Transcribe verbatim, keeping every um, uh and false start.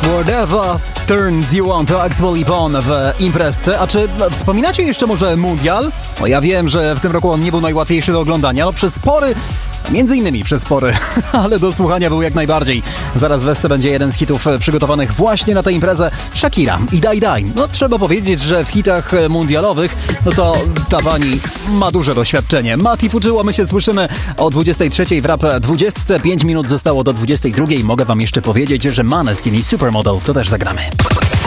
Whatever turns you on to Axel Ipon w imprezce. A czy wspominacie jeszcze może Mundial? No ja wiem, że w tym roku on nie był najłatwiejszy do oglądania. No przez pory, między innymi przez pory, ale do słuchania był jak najbardziej. Zaraz w Esce będzie jeden z hitów przygotowanych właśnie na tę imprezę. Shakira i Daj Daj. No trzeba powiedzieć, że w hitach mundialowych no to ta pani ma duże doświadczenie. Mati Fuczyło, my się słyszymy o dwudziestej trzeciej w Rap dwudziestce. pięć minut zostało do dwudziestej drugiej. Mogę wam jeszcze powiedzieć, że Maneskin i Supermodel to też zagramy.